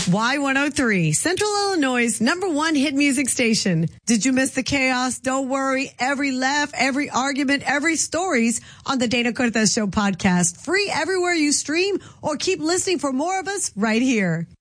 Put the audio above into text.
Y103, Central Illinois' #1 hit music station. Did you miss the chaos? Don't worry. Every laugh, every argument, every stories on the Dana Cortez Show podcast. Free everywhere you stream or keep listening for more of us right here.